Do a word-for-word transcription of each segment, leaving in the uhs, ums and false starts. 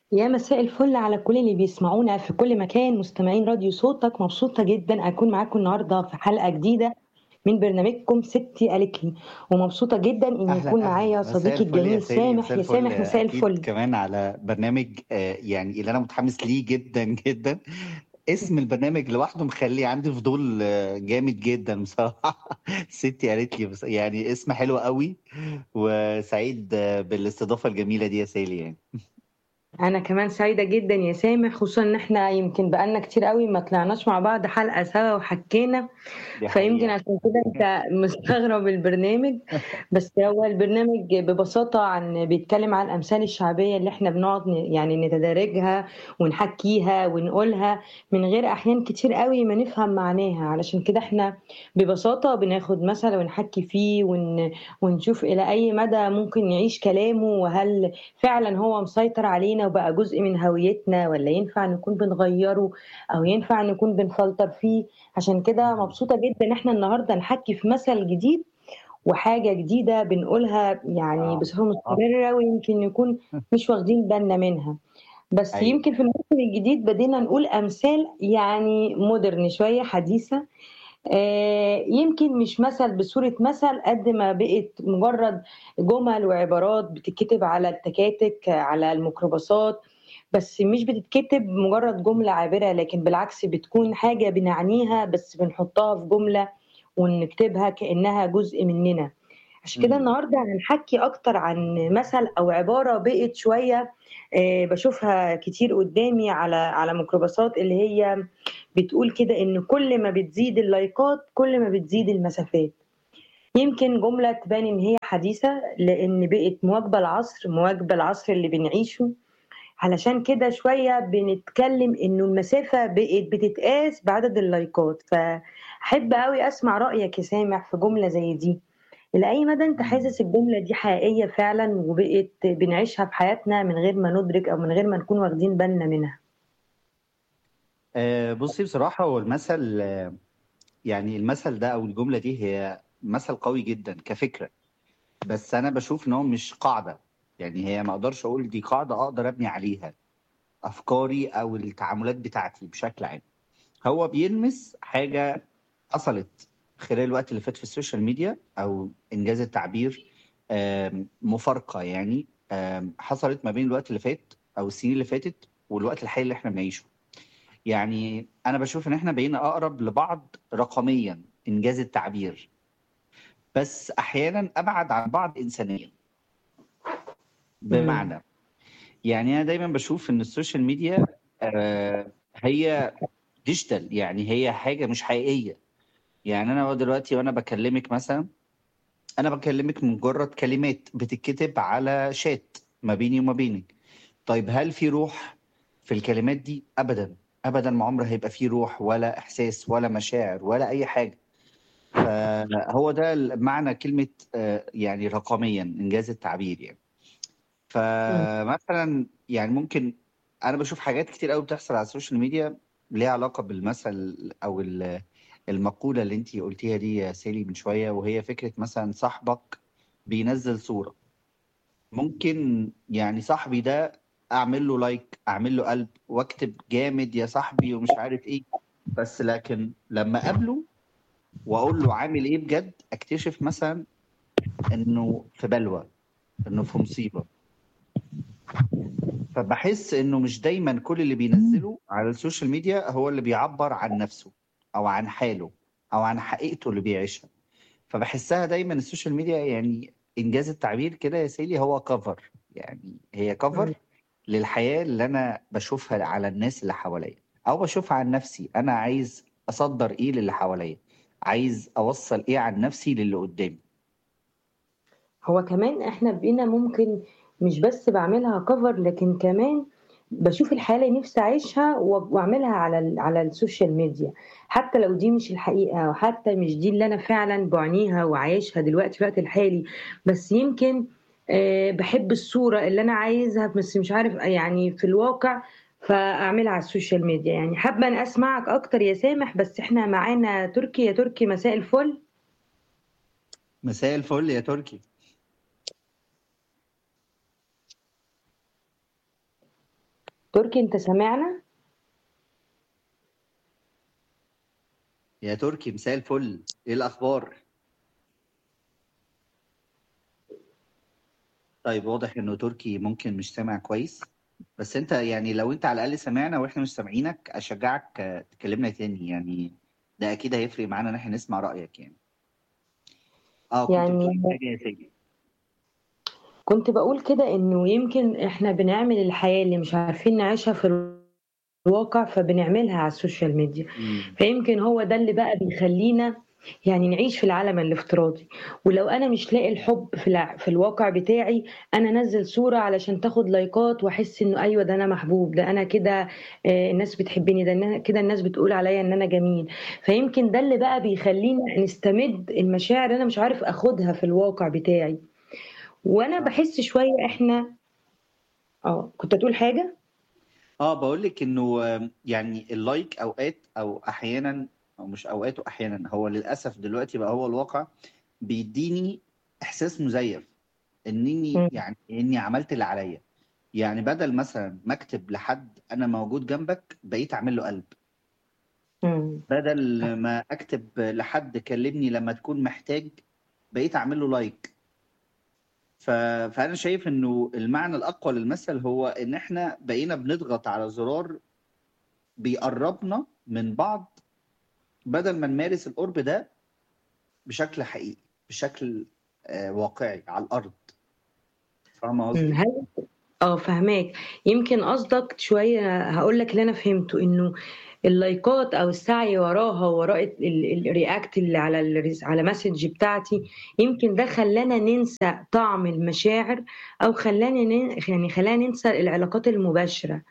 يا مساء الفل على كل اللي بيسمعونا في كل مكان، مستمعين راديو صوتك. مبسوطة جدا أكون معاكم النهاردة في حلقة جديدة من برنامجكم ستي قالت لي، ومبسوطة جدا إن يكون اهلا اهلا، معايا مساء صديقي الفل يا الجميل سالي، سامح. مساء يا الفل سامح مساء اكيد الفل. كمان على برنامج آه، يعني اللي انا متحمس ليه جدا جدا. اسم البرنامج لوحده مخلي عندي فضول آه، جامد جدا بصراحة. ستي قالت لي بس يعني اسم حلو قوي، وسعيد آه، بالاستضافة الجميلة دي يا سالي يعني. أنا كمان سعيدة جدا يا سامح، خصوصا إن إحنا يمكن بقالنا كتير قوي ما طلعناش مع بعض حلقة سوا وحكينا. دي فيمكن حقيقة. عشان كده انت مستغرب البرنامج. بس هو البرنامج ببساطة عن بيتكلم عن الأمثال الشعبية اللي احنا بنقعد ن- يعني نتدارجها ونحكيها ونقولها من غير أحيان كتير قوي ما نفهم معناها. علشان كده احنا ببساطة بناخد مثل ونحكي فيه ون... ونشوف إلى أي مدى ممكن نعيش كلامه، وهل فعلا هو مسيطر علينا وبقى جزء من هويتنا، ولا ينفع نكون بنغيره أو ينفع نكون بنفلتر فيه. عشان كده مم. مبسوطة جدا ان احنا النهاردة نحكي في مثل جديد وحاجة جديدة بنقولها يعني اه بصفة اه. مستمرة، ويمكن نكون مش واخدين بالنا منها. بس ايوه. يمكن في الموسم الجديد بدينا نقول أمثال يعني مودرن شوية حديثة. آه، يمكن مش مثل بصورة مثل قد ما بقت مجرد جمل وعبارات بتتكتب على التكاتك على الميكروباصات. بس مش بتتكتب مجرد جملة عابرة، لكن بالعكس بتكون حاجة بنعنيها بس بنحطها في جملة ونكتبها كأنها جزء مننا. عشان كده مم. النهاردة هنحكي أكتر عن مثل أو عبارة بقت شوية آه، بشوفها كتير قدامي على على ميكروباصات، اللي هي بتقول كده إن كل ما بتزيد اللايكات كل ما بتزيد المسافات. يمكن جملة تبان إن هي حديثة لأن بقت مواكبة العصر، مواكبة العصر اللي بنعيشه. علشان كده شوية بنتكلم إنه المسافة بقت بتتقاس بعدد اللايكات. فأحب أوي أسمع رأيك يا سامح في جملة زي دي. إلى أي مدى أنت مم. حاسس الجملة دي حقيقية فعلا وبقت بنعيشها في حياتنا من غير ما ندرك أو من غير ما نكون واخدين بالنا منها؟ آه، بصي بصراحة هو المثل آه، يعني المثل ده او الجملة دي هي مثل قوي جدا كفكرة. بس انا بشوف ان هو مش قاعده، يعني هي ما اقدرش اقول دي قاعده اقدر ابني عليها افكاري او التعاملات بتاعتي بشكل عام. هو بيلمس حاجه حصلت خلال الوقت اللي فات في السوشيال ميديا، او انجاز التعبير آم، مفارقه يعني آم، حصلت ما بين الوقت اللي فات او السنين اللي فاتت والوقت الحالي اللي احنا بنعيشه. يعني انا بشوف ان احنا بقينا اقرب لبعض رقميا، انجاز التعبير، بس احيانا ابعد عن بعض انسانيا. امم. بمعنى، يعني انا دايما بشوف ان السوشيال ميديا آه، هي ديجيتال، يعني هي حاجه مش حقيقيه. يعني انا دلوقتي وانا بكلمك مثلا، انا بكلمك من مجرد كلمات بتتكتب على شات ما بيني وما بينك. طيب هل في روح في الكلمات دي؟ ابدا. ابدا، ما عمر هيبقى في روح ولا احساس ولا مشاعر ولا اي حاجه. فهو ده معنى كلمه آه، يعني رقميا انجاز التعبير يعني. فمثلا يعني ممكن انا بشوف حاجات كتير قوي بتحصل على السوشيال ميديا ليها علاقه بالمثل او ال- المقوله اللي انت قلتيها دي يا سيلي من شويه، وهي فكره مثلا صاحبك بينزل صوره. ممكن يعني صاحبي ده اعمل له لايك، اعمل له قلب، واكتب جامد يا صاحبي ومش عارف ايه، بس لكن لما اقابله واقول له عامل ايه بجد، اكتشف مثلا انه في بلوى، انه في مصيبه. فبحس انه مش دايما كل اللي بينزله على السوشيال ميديا هو اللي بيعبر عن نفسه او عن حاله او عن حقيقته اللي بيعيشها. فبحسها دايما السوشيال ميديا يعني انجاز التعبير كده يا سيلي هو كفر، يعني هي امم. كفر للحياة اللي انا بشوفها على الناس اللي حواليا، او بشوفها عن نفسي. انا عايز اصدر ايه للي حواليا، عايز اوصل ايه عن نفسي للي قدامي. هو كمان احنا بقينا ممكن مش بس بعملها كفر، لكن كمان بشوف الحالة اللي نفسي أعيشها و- وأعملها على ال- على السوشيال ميديا، حتى لو دي مش الحقيقة وحتى مش دي اللي أنا فعلا بعنيها وعايشها دلوقتي في الوقت الحالي. بس يمكن آه، بحب الصورة اللي أنا عايزها بس مش عارف يعني في الواقع، فأعملها على السوشيال ميديا. يعني حابة أن أسمعك أكتر يا سامح، بس إحنا معانا تركي. يا تركي مساء الفل. مساء الفل يا تركي. تركي انت سامعنا؟ يا تركي مساء الفل، ايه الاخبار؟ طيب واضح انه تركي ممكن مش سامع كويس. بس انت يعني لو انت على الاقل سمعنا واحنا مش سامعينك اشجعك آه، تكلمنا تاني يعني. ده اكيد هيفرق معانا ان احنا نسمع رايك يعني. اه كنت بتقولي يعني حاجه يا سيدي. كنت بقول كده انه يمكن احنا بنعمل الحياة اللي مش عارفين نعيشها في الواقع فبنعملها على السوشيال ميديا. امم فيمكن هو ده اللي بقى بيخلينا يعني نعيش في العالم الافتراضي. ولو انا مش لاقي الحب في الع... في الواقع بتاعي، انا انزل صورة علشان تاخد لايكات واحس انه ايوه ده انا محبوب، ده انا كده آه، الناس بتحبني، ده أنا كده الناس بتقول عليا ان انا جميل. فيمكن ده اللي بقى بيخلينا نستمد المشاعر انا مش عارف اخدها في الواقع بتاعي. وانا اه بحس شوية احنا. اه كنت تقول حاجة؟ اه بقول لك انه آم، يعني اللايك اوقات او احيانا، او مش اوقات واحيانا، هو للاسف دلوقتي بقى هو الواقع بيديني احساس مزيف انني مم. يعني اني عملت اللي عليا. يعني بدل مثلا ما اكتب لحد انا موجود جنبك بقيت اعمل له قلب. مم. بدل ما اكتب لحد كلمني لما تكون محتاج بقيت اعمل له لايك. ف... فانا شايف انه المعنى الاقوى للمثل هو ان احنا بقينا بنضغط على زرار بيقربنا من بعض، بدل ما نمارس القرب ده بشكل حقيقي، بشكل آه، واقعي على الارض. فاهم مم. قصدي؟ هل اه فهماك. يمكن قصدك شوية هقول لك اللي أنا فهمته إنه اللايكات أو السعي وراها وراء ال- ال- الرياكت اللي على الريس- على مسج بتاعتي، يمكن ده خلانا ننسى طعم المشاعر، أو خلانا ن- يعني خلانا ننسى العلاقات المباشرة.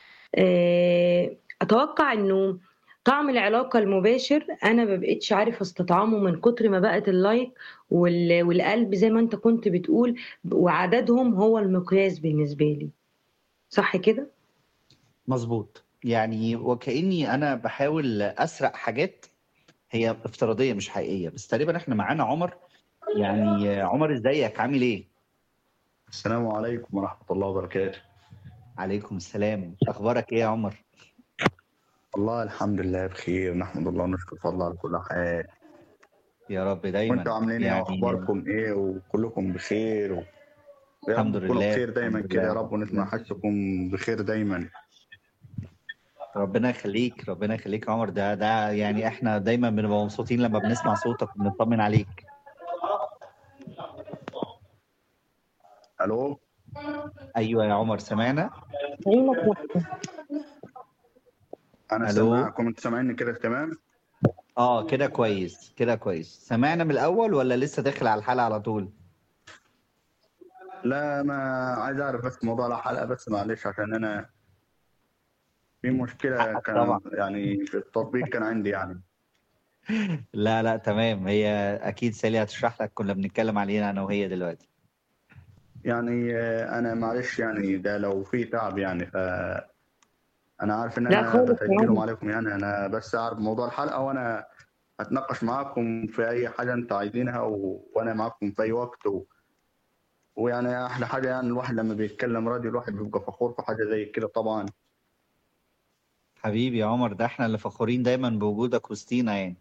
آه، اتوقع انه طعم العلاقة المباشر انا ما بقتش عارف استطعمه من كتر ما بقت اللايك وال- والقلب زي ما انت كنت بتقول، وعددهم هو المقياس بالنسبة لي. صح كده؟ مظبوط، يعني وكأني انا بحاول اسرق حاجات هي افتراضيه مش حقيقيه. بس تقريبا احنا معانا عمر. يعني آه، عمر ازيك عامل ايه؟ السلام عليكم ورحمة الله وبركاته. عليكم السلام، اخبارك ايه يا عمر؟ والله الحمد لله بخير، نحمد الله ونشكر فضله على كل حال. يا رب وانتوا دايما عاملين ايه يعني. واخباركم ايه وكلكم بخير و... ويا الحمد رب تكونوا لله بخير الحمد دايما كده، لله يا الحمد رب ونسمع لله. حسكم بخير دايما. ربنا يخليك ربنا يخليك يا عمر. ده ده يعني احنا دايما بنبقى مبسوطين لما بنسمع صوتك وبنطمن عليك. الو. ايوه يا عمر سمعنا. عينك واحدة. انا الو. سامعكم، انتوا سامعيني كده تمام؟ اه كده كويس كده كويس. سمعنا من الاول ولا لسه داخل على الحلقه على طول؟ لا، ما عايز اعرف بس موضوع الحلقة، بس معلش عشان انا في مشكلة حقك طبعا. كان يعني في التطبيق كان عندي يعني. لا لا تمام، هي اكيد سالي هتشرح لك كنا بنتكلم علينا انا وهي دلوقتي. يعني آه، انا معلش يعني ده لو في تعب يعني، فانا عارف ان لا انا خالص يا بسجلهم عمر. عليكم يعني، انا بس اعرف موضوع الحلقة وانا اتناقش معاكم في اي حاجه انتوا عايزينها و... وانا معاكم في اي وقت و... ويعني احلى حاجه يعني الواحد لما بيتكلم راديو الواحد بيبقى فخور في حاجه زي كده طبعا. حبيبي يا عمر، ده احنا اللي فخورين دايما بوجودك وسطينا يعني.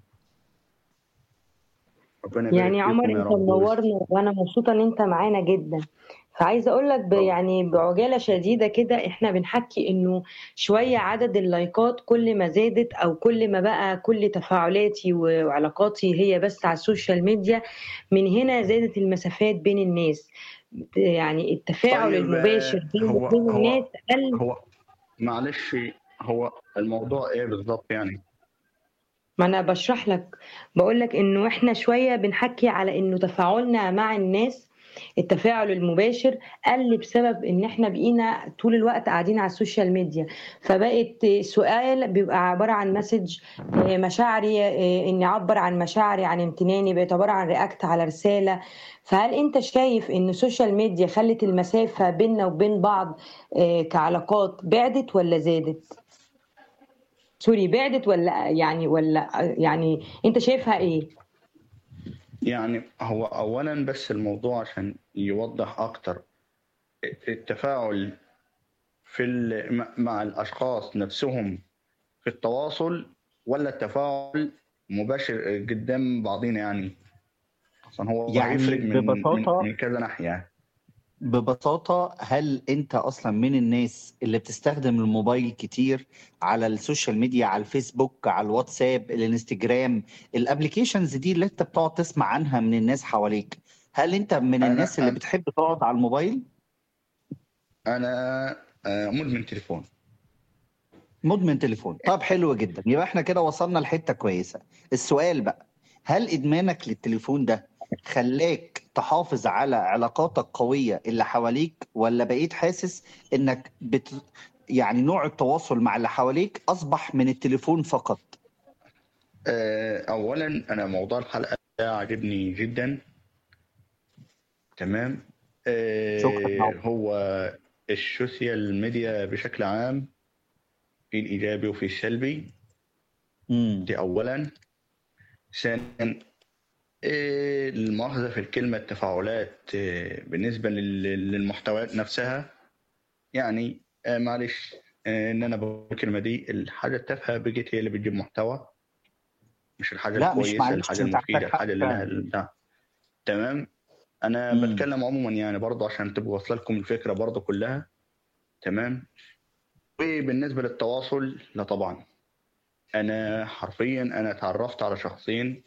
ربنا يعني يبارك يا عمر فيكم يا انت رب ويس. منورنا وانا مبسوطة ان انت معانا جدا. فعايزة اقول لك ب- رب يعني بعجالة شديدة كده احنا بنحكي انه شوية عدد اللايكات كل ما زادت، او كل ما بقى كل تفاعلاتي و- وعلاقاتي هي بس على السوشيال ميديا، من هنا زادت المسافات بين الناس. يعني التفاعل طيب المباشر آه، بيني هو وبين الناس هو قل. هو معلش، هو الموضوع ايه بالظبط يعني؟ ما انا بشرح لك، بقول لك انه احنا شويه بنحكي على انه تفاعلنا مع الناس، التفاعل المباشر قل بسبب ان احنا بقينا طول الوقت قاعدين على السوشيال ميديا. فبقت سؤال بيبقى عباره عن مسج، آه، مشاعري، آه، اني اعبر عن مشاعري عن امتناني، بقت عباره عن رياكت على رساله. فهل انت شايف ان السوشيال ميديا خلت المسافه بيننا وبين بعض آه، كعلاقات بعدت ولا زادت؟ سوري، بعدت ولا يعني ولا يعني انت شايفها ايه؟ يعني هو اولا بس الموضوع عشان يوضح اكتر، التفاعل في ال- مع مع الاشخاص نفسهم في التواصل، ولا التفاعل مباشر قدام بعضينا يعني؟ اصلا هو يعني هيفرق من من ببساطة من كذا ناحيه. ببساطة هل انت اصلا من الناس اللي بتستخدم الموبايل كتير على السوشيال ميديا، على الفيسبوك، على الواتساب، الانستجرام، الابليكيشنز دي اللي انت بتقعد تسمع عنها من الناس حواليك؟ هل انت من الناس انا اللي انا بتحب تقعد على الموبايل؟ انا آه، مدمن تليفون. مدمن تليفون. طب حلو جدا، يبقى احنا كده وصلنا لحتة كويسة. السؤال بقى، هل ادمانك للتليفون ده خلاك تحافظ على علاقاتك قوية اللي حواليك، ولا بقيت حاسس انك بت... يعني نوع التواصل مع اللي حواليك اصبح من التليفون فقط؟ آه، اولا انا موضوع الحلقه ده عجبني جدا. تمام. شكرا يا آه، عمر. هو السوشيال ميديا بشكل عام في الايجابي وفي السلبي. امم دي اولا. ثانيا، آه، المؤاخذه في الكلمه، التفاعلات آه، بالنسبه لل- للمحتويات نفسها. يعني آه، معلش، آه، ان انا بقول الكلمه دي، الحاجه التافهه بقت هي اللي بتجيب محتوى، مش الحاجه لا مش الكويسه، معلش، الحاجه انت عندك المفيده، حق الحاجه اللي لها فعلا. البتاع. تمام. انا امم بتكلم عموما يعني برضه عشان تبقى واصله لكم الفكره برضه كلها. تمام. وبالنسبه للتواصل، لا طبعا. انا حرفيا انا اتعرفت على شخصين.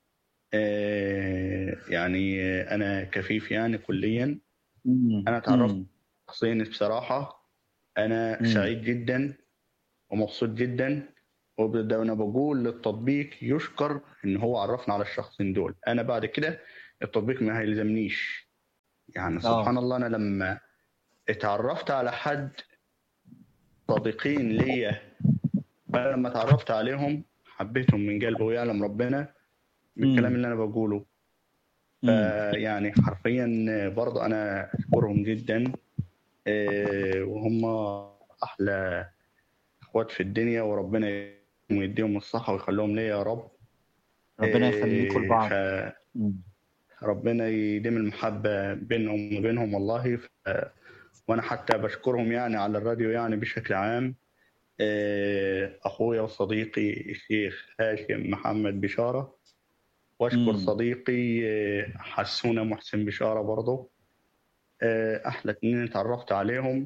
آه، يعني آه، انا كفيف يعني كليا. انا اتعرفت امم على شخصين بصراحه. انا امم سعيد جدا ومبسوط جدا. وببدأ وانا بقول للتطبيق يشكر ان هو عرفنا على الشخصين دول. انا بعد كده التطبيق ما هيلزمنيش. يعني اه سبحان الله، انا لما اتعرفت على حد، صديقين ليا، فانا لما اتعرفت عليهم حبيتهم من قلبي، ويعلم ربنا من الكلام امم اللي انا بقوله. امم فيعني حرفيا برضه انا اشكرهم جدا. إيه، وهم احلى اخوات في الدنيا، وربنا يديهم الصحه ويخليهم ليا يا رب. ربنا يخليكم إيه، لبعض. امم فربنا يديم المحبه بينهم وبينهم والله. ف... وانا حتى بشكرهم يعني على الراديو يعني بشكل عام. إيه، اخويا وصديقي الشيخ هاشم محمد بشاره، واشكر امم صديقي إيه، حسونه محسن بشاره برضه. إيه، احلى اتنين اتعرفت عليهم،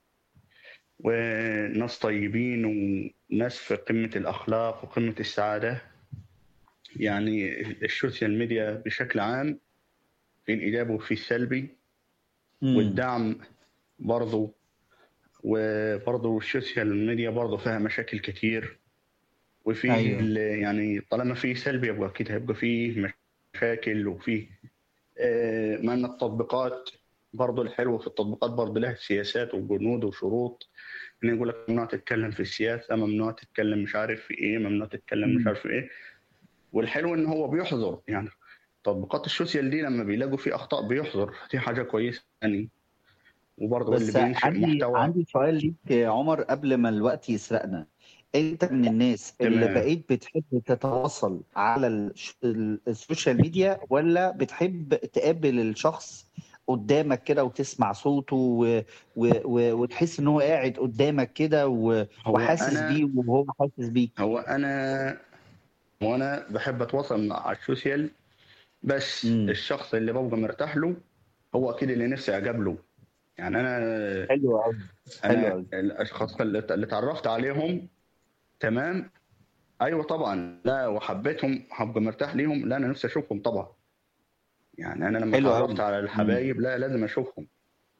وناس طيبين وناس في قمه الاخلاق وقمه السعاده. يعني السوشيال ميديا بشكل عام في الإيجابي وفي السلبي، امم والدعم برضه. وبرضه السوشيال ميديا برضه فيها مشاكل كتير، وفيه ايوه. ال- يعني طالما فيه سلبي يبقى أكيد هيبقى فيه مشاكل وفيه. آه، مع إن التطبيقات برضه الحلو في التطبيقات برضه لها سياسات وبنود وشروط. إن يقول لك ممنوع تتكلم في السياسة، ممنوع تتكلم مش عارف في إيه، ممنوع تتكلم مش مم. عارف في إيه. والحلو إن هو بيحظر يعني. تطبيقات السوشيال دي لما بيلاقوا فيه أخطاء بيحظر، دي حاجة كويسة يعني. وبرضه اللي بس بينشئ عندي محتوى. عندي سؤال ليك يا عمر قبل ما الوقت يسرقنا. انت من الناس اللي تمام. بقيت بتحب تتواصل على الش- ال- السوشيال ميديا، ولا بتحب تقابل الشخص قدامك كده وتسمع صوته و... و... و... وتحس ان هو قاعد قدامك كده و... هو وحاسس انا بيه وهو حاسس بيك؟ هو انا وانا بحب اتواصل مع على السوشيال، بس امم الشخص اللي ببقى مرتاح له هو اكيد اللي نفسي اقابله. يعني انا حلو قوي. حلو انا قوي. الاشخاص اللي اللي اتعرفت عليهم. تمام. ايوه طبعا، لا وحبيتهم هبقى مرتاح ليهم، لا انا نفسي اشوفهم طبعا. يعني انا لما حلو قوي. اتعرفت على الحبايب لا لازم اشوفهم.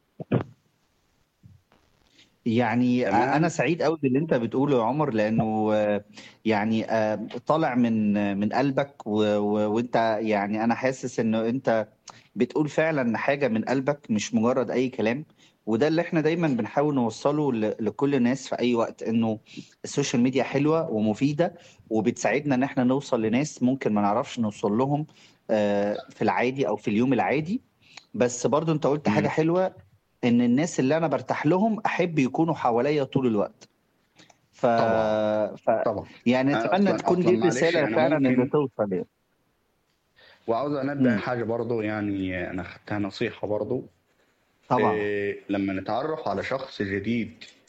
يعني انا تمام. سعيد قوي باللي انت بتقوله يا عمر، لانه آه، يعني آه، طالع من آه، من قلبك و- و- وانت يعني انا حاسس انه انت بتقول فعلا حاجة من قلبك، مش مجرد اي كلام. وده اللي احنا دايما بنحاول نوصله ل- لكل الناس في اي وقت، انه السوشيال ميديا حلوة ومفيدة، وبتساعدنا ان احنا نوصل لناس ممكن ما نعرفش نوصل لهم آه، في العادي او في اليوم العادي. بس برضو انت قلت حاجة مم. حلوة، ان الناس اللي انا برتاح لهم احب يكونوا حواليا طول الوقت. ف... طبعا. ف طبعا. يعني أنا اتمنى اصلا تكون اصلا دي معلش الرسالة انا فعلا اللي ممكن. توصل يعني. وعاوز انبه امم حاجه برضو، يعني انا خدتها نصيحه برضو. طبعا. إيه، لما نتعرف على شخص جديد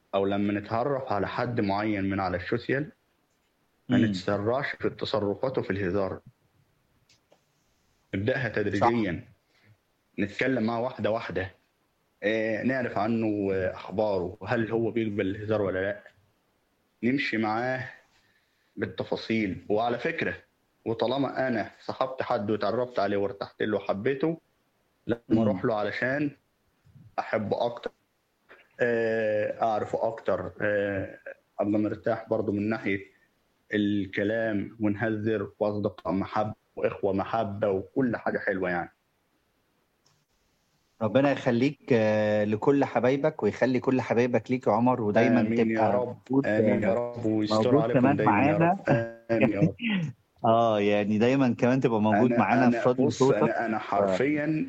او لما نتعرف على حد معين من على السوشيال ما امم نتسرعش في تصرفاته في الهزار، نبداها صح تدريجيا، نتكلم معاه واحده واحده، آه، نعرف عنه آه، اخباره، هل هو بيقبل الهزار ولا لا، نمشي معاه بالتفاصيل. وعلى فكره، وطالما انا صاحبت حد وتعرفت عليه وارتحت له وحبيته، لما اروح امم له علشان احبه اكتر، آه، اعرفه اكتر، آه، ابقى مرتاح برضه من ناحيه الكلام، ونهزر واصدقاء محبه واخوه محبه وكل حاجه حلوه يعني. ربنا يخليك آه، لكل حبايبك ويخلي كل حبايبك ليك يا عمر، ودايما امين يا تبقى رب، موجود امين يا آه، رب، ويستر موجود عليكم كمان دايما يا معانا. رب، امين يا رب. اه يعني دايما كمان تبقى موجود انا معانا في انا راديو بص، صوتك. انا انا ف- حرفيا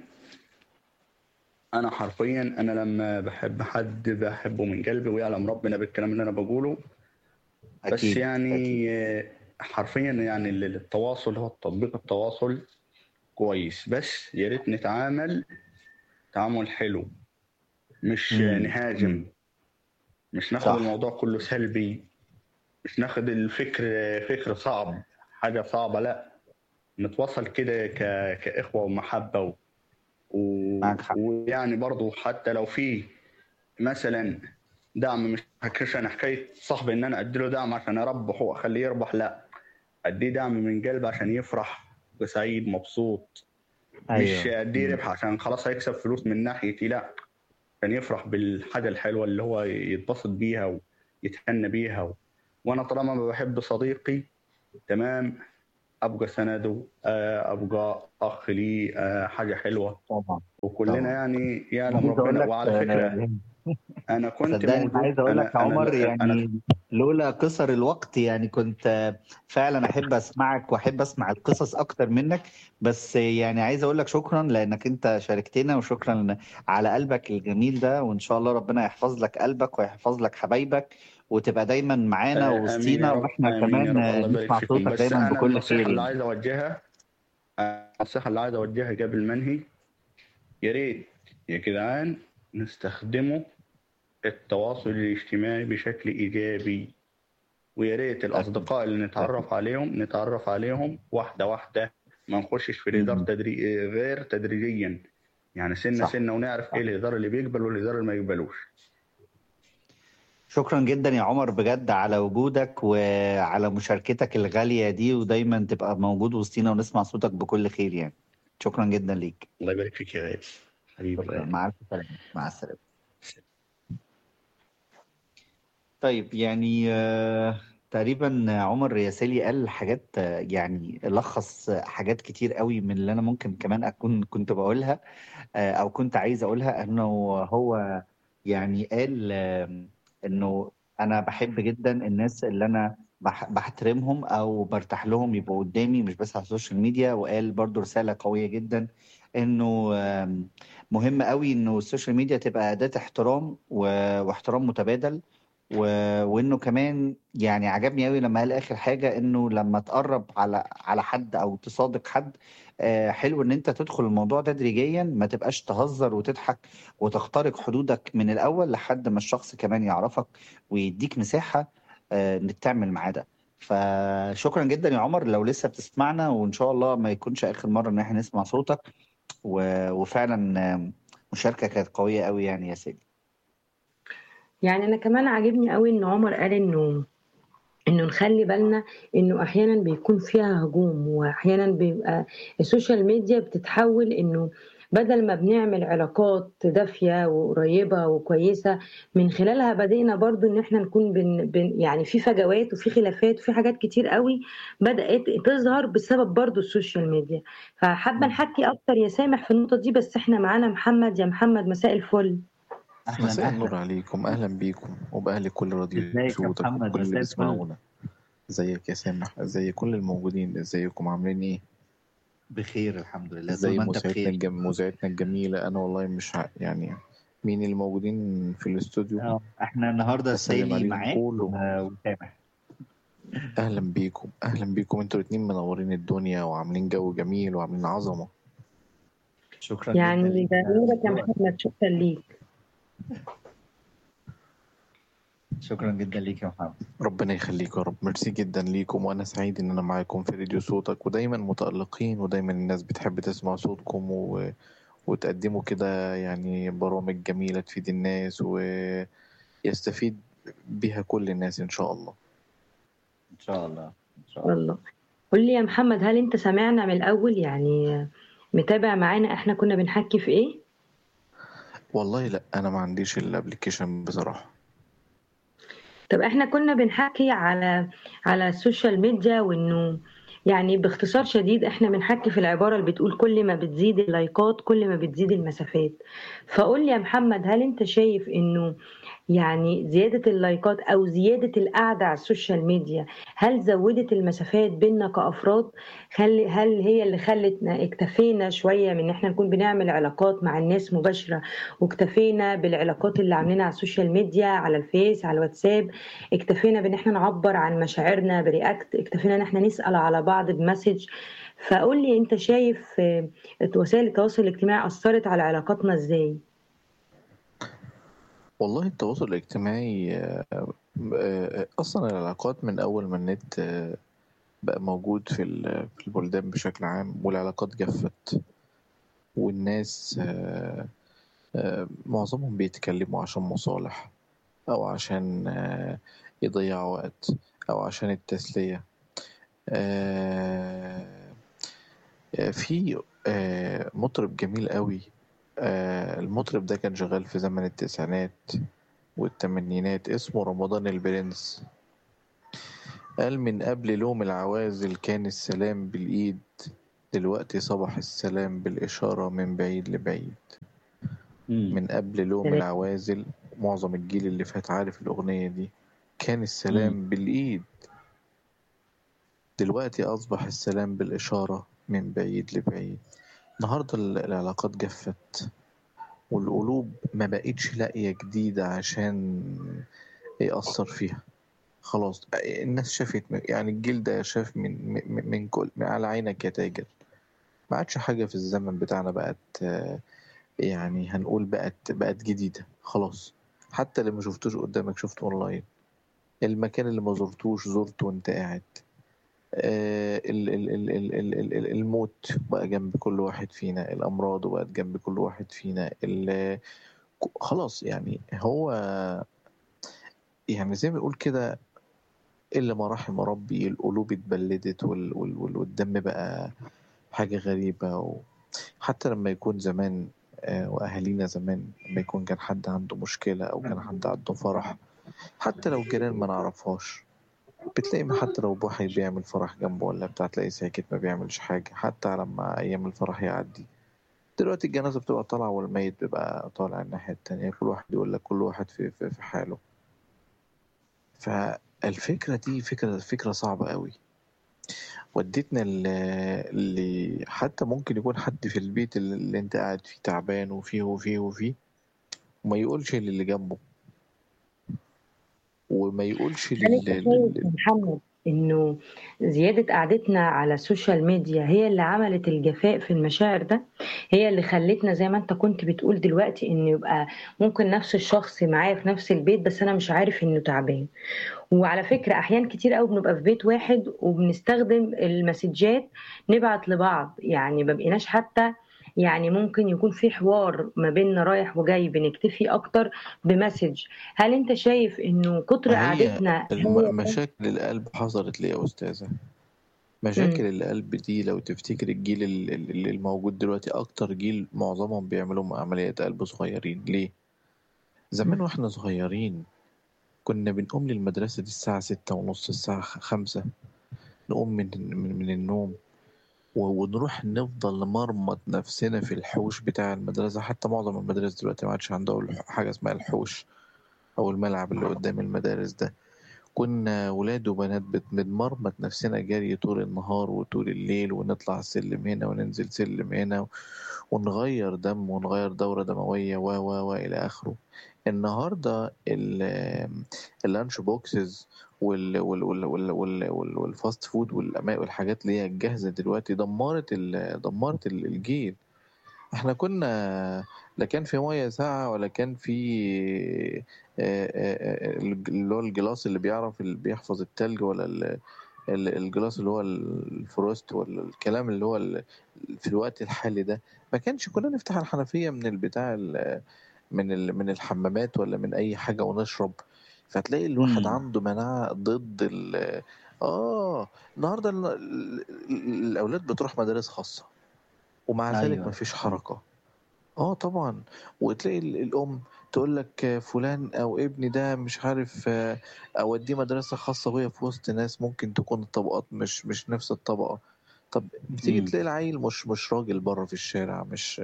انا حرفيا انا لما بحب حد بحبه من قلبي، ويعلم ربنا بالكلام اللي انا بقوله. بس اكيد اكيد يعني آه، حرفيا يعني التواصل، هو تطبيق التواصل كويس، بس يا ريت نتعامل تعامل حلو، مش امم نهاجم، امم مش ناخد صح الموضوع كله سلبي، مش ناخد الفكر فكر صعب، حاجة صعبة، لا، نتواصل كده ك... كإخوة ومحبة و... و... معك حق. ويعني برضو حتى لو في مثلا دعم، مش حكيش انا حكايه صاحبي ان انا اديله دعم عشان اربحه واخليه يربح، لا، اديه دعم من قلب عشان يفرح وسعيد مبسوط، مش ايوه اديه مم. ربح عشان خلاص هيكسب فلوس من ناحيتي، لا، عشان يفرح بالحاجه الحلوه اللي هو يتبسط بيها ويتهنى بيها و... وانا طالما ما بحب صديقي، تمام، ابقى سنده، آه، ابقى اخ لي، آه، حاجه حلوه، طبعا وكلنا طبعا. يعني يعلم عايز اقول ربنا. لك وعلى فكره، آه، انا كنت صدقني انا موجود، عايز اقول لك يا انا عمر، انا انا يعني لولا قصر الوقت يعني كنت فعلا احب اسمعك واحب اسمع القصص اكتر منك. بس يعني عايز اقول لك شكرا لانك انت شاركتنا، وشكرا على قلبك الجميل ده، وان شاء الله ربنا يحفظ لك قلبك ويحفظ لك حبايبك، وتبقى دايما معانا آه، امين يا وسطينا، رب، واحنا امين يا كمان رب، الله يبارك نسمع فيكم. صوتك بس دايما انا بكل خير النصيحه اللي يعني. عايز اوجهها، آه، النصيحه اللي عايز اوجهها قبل ما انهي، يا ريت يا جدعان نستخدموا التواصل الاجتماعي بشكل ايجابي، ويا ريت اكيد الاصدقاء اللي اكيد. نتعرف عليهم نتعرف عليهم واحده واحده، ما نخشش في الهزار مم. تدري... غير تدريجيا، يعني سنه صح سنه، ونعرف ايه صح. الهزار اللي بيقبل والهزار اللي ما يقبلوش. شكرا جدا يا عمر بجد على وجودك وعلى مشاركتك الغالية دي، ودايما تبقى موجود وسطينا ونسمع صوتك بكل خير يعني. شكرا جدا ليك. الله يبارك فيك يا غالي، حبيبي شكرا، غالي. مع الف سلامة. مع السلامة. طيب يعني آه، تقريبا عمر ياسلي قال حاجات، آه، يعني لخص حاجات كتير قوي من اللي انا ممكن كمان اكون كنت بقولها، آه، او كنت عايز اقولها. انه هو يعني قال آم، انه انا بحب جدا الناس اللي انا بح- بحترمهم او برتاح لهم يبقوا قدامي، مش بس على السوشيال ميديا. وقال برضو رسالة قوية جدا، انه آم، مهم قوي انه السوشيال ميديا تبقى أداة احترام و- واحترام متبادل. و... وانه كمان يعني عجبني قوي لما قال اخر حاجة، انه لما تقرب على على حد او تصادق حد، آه، حلو ان انت تدخل الموضوع تدريجيا، ما تبقاش تهزر وتضحك وتخترق حدودك من الاول لحد ما الشخص كمان يعرفك ويديك مساحة آه، انك تعمل معاه ده. فشكرا جدا يا عمر لو لسه بتسمعنا، وان شاء الله ما يكونش اخر مرة ان احنا نسمع صوتك. و... وفعلا آه، مشاركة كانت قوية قوي يعني يا سيدي. يعني انا كمان عاجبني قوي ان عمر قال انه انه نخلي بالنا انه احيانا بيكون فيها هجوم، واحيانا بيبقى السوشيال ميديا بتتحول انه بدل ما بنعمل علاقات دافية وقريبة وكويسة من خلالها، بدأنا برضو ان احنا نكون بن بن يعني في فجوات وفي خلافات وفي حاجات كتير قوي بدأت تظهر بسبب برضو السوشيال ميديا. فحابة مم. نحكي اكتر يا سامح في النقطة دي، بس احنا معانا محمد. يا محمد مساء الفل. اهلا مساء اهلا. النور عليكم، أهلا بيكم وبأهل كل راديو ازيك يا صوتك محمد؟ وكل اللي مساء الفل. بيسمعونا. ازيك يا سامح؟ ازي كل الموجودين؟ ازيكم عاملين ايه؟ بخير الحمد لله، طول ازاي ما انت مذيعتنا بخير. الجم... مذيعتنا الجميلة؟ انا والله مش ع... يعني مين اللي موجودين في الاستوديو؟ اه احنا النهارده بسلم سالي عليهم معاك كلهم. و- وسامح. اهلا بيكم، اهلا بيكم، انتوا الاتنين منورين الدنيا وعاملين جو جميل وعاملين عظمة. شكرا جدا يعني ليك ده على نورك يا ذوقك. محمد، شكرا ليك. شكرا جدا ليك يا محمد. ربنا يخليك يا رب. ميرسي جدا ليكم، وانا سعيد ان انا معاكم في راديو صوتك، ودايما متألقين، ودايما الناس بتحب تسمع صوتكم و... وتقدموا كده يعني برامج جميلة تفيد الناس ويستفيد بها كل الناس ان شاء الله. ان شاء الله ان شاء الله. والله قول لي يا محمد، هل انت سمعنا من الاول؟ يعني متابع معانا احنا كنا بنحكي في ايه؟ والله لا، انا ما عنديش الابليكيشن بصراحة. طب احنا كنا بنحكي على على السوشيال ميديا، وانه يعني باختصار شديد احنا بنحكي في العبارة اللي بتقول كل ما بتزيد اللايكات كل ما بتزيد المسافات. فقول لي يا محمد، هل انت شايف انه يعني زيادة اللايكات أو زيادة القعدة على السوشيال ميديا هل زودت المسافات بيننا كأفراد؟ هل هل هي اللي خلتنا اكتفينا شوية من إن إحنا نكون بنعمل علاقات مع الناس مباشرة، واكتفينا بالعلاقات اللي عاملينها على السوشيال ميديا، على الفيس، على الواتساب، اكتفينا بإن إحنا نعبر عن مشاعرنا برياكت، اكتفينا إن إحنا نسأل على بعض بمسج؟ فقول لي أنت شايف آه، وسائل التواصل الاجتماعي أثرت على علاقاتنا إزاي؟ والله التواصل الاجتماعي آه، آه، أصلا العلاقات من أول ما النت آه، بقى موجود في ال- في البلدان بشكل عام، والعلاقات جفت، والناس آه، آه، معظمهم بيتكلموا عشان مصالح، أو عشان آه، يضيعوا وقت، أو عشان التسلية. آه، آه، في آه، مطرب جميل قوي. آه، المطرب ده كان شغال في زمن التسعينات والتمانينات، اسمه رمضان البرنس. قال: من قبل لوم العوازل كان السلام بالإيد، دلوقتي صبح السلام بالإشارة من بعيد لبعيد. امم من قبل لوم سلام. العوازل، معظم الجيل اللي فات عارف الأغنية دي، كان امم السلام بالإيد، دلوقتي أصبح السلام بالإشارة من بعيد لبعيد. النهاردة ال- العلاقات جفت، والقلوب ما بقتش لاقية جديدة عشان يأثر فيها. خلاص الناس شافت، يعني الجيل ده شاف من من من كل من على عينك يا تاجر. ما عادش حاجة في الزمن بتاعنا بقت آه، يعني هنقول بقت بقت جديدة خلاص. حتى اللي ما شفتوش قدامك شفته اونلاين، المكان اللي ما زرتوش زرته وانت قاعد. آه، ال- ال- ال- ال- ال- ال- ال- الموت بقى جنب كل واحد فينا، الأمراض بقت جنب كل واحد فينا. ال- خلاص يعني هو يعني زي ما بنقول كده، إلا ما رحم ربي، القلوب اتبلدت وال- وال- وال- والدم بقى حاجة غريبة. و... حتى لما يكون زمان آه، وأهالينا زمان لما يكون كان حد عنده مشكلة أو كان حد عنده فرح، حتى لو جيران ما نعرفهاش، بتلاقي حتى لو واحد بيعمل فرح جنبه ولا بتاع، تلاقي ساكت ما بيعملش حاجة حتى لما أيام الفرح يعدي. دلوقتي الجنازة بتبقى طالعة والميت بيبقى طالع الناحية التانية، كل واحد يقول لك كل واحد في, في, في حاله. فالفكرة دي فكرة فكرة صعبة قوي، ودتنا ل- اللي حتى ممكن يكون حد في البيت اللي اللي انت قاعد فيه تعبان وفيه وفيه وفيه، وما يقولش للي جنبه، وما يقولش هل انت للي شايف لل... يا محمد انه زيادة قعدتنا على السوشيال ميديا هي اللي عملت الجفاء في المشاعر ده؟ هي اللي خلتنا زي ما انت كنت بتقول دلوقتي ان يبقى ممكن نفس الشخص معايا في نفس البيت بس انا مش عارف انه تعبان. وعلى فكرة احيان كتير قوي بنبقى في بيت واحد وبنستخدم المسجات نبعت لبعض، يعني ما بقيناش حتى يعني ممكن يكون في حوار ما بيننا رايح وجاي، بنكتفي اكتر بمسج. هل انت شايف انه كتر ما هي قعدتنا هي الم... مشاكل القلب حصلت ليه يا أستاذة؟ مشاكل امم القلب دي لو تفتكر الجيل ال- ال- اللي الموجود دلوقتي أكتر جيل معظمهم بيعملوا عمليات قلب صغيرين. ليه؟ زمان واحنا صغيرين كنا بنقوم للمدرسة دي الساعة ستة ونص، الساعة خمسة، نقوم من من, من النوم و- ونروح نفضل نمرمط نفسنا في الحوش بتاع المدرسة. حتى معظم المدارس دلوقتي ما عادش عندها الح- حاجة اسمها الحوش أو الملعب اللي قدام المدارس ده. كنا ولاد وبنات بت- بنمرمط نفسنا جري طول النهار وطول الليل، ونطلع سلم هنا وننزل سلم هنا، ونغير دم ونغير دورة دموية و و و إلى آخره. النهاردة ال- اللانش بوكسز وال وال وال وال وال وال والفاست فود والأما- والحاجات اللي هي الجاهزة دلوقتي دمرت ال دمرت ال- الجيل. احنا كنا لا كان في ميه ساقعه ولا كان في آه، آه، آه، اللي هو الجلاس اللي بيعرف اللي بيحفظ التلج، ولا ال- ال- الجلاس اللي هو الفروست، ولا الكلام اللي هو ال- في الوقت الحالي ده، ما كانش كنا نفتح الحنفية من البتاع ال- من ال- من الحمامات ولا من أي حاجة ونشرب. فتلاقي الواحد امم عنده مناعة ضد ال آه النهاردة ال- ال- ال- الأولاد بتروح مدارس خاصة، ومع ذلك ايوه. مفيش حركة. اه طبعا. وتلاقي ال- الام تقول لك آه، فلان او ابني ده مش عارف، آه، اوديه مدرسه خاصه وهي في وسط ناس ممكن تكون الطبقات مش مش نفس الطبقه. طب بتيجي امم تلاقي العيل مش مش راجل بره في الشارع، مش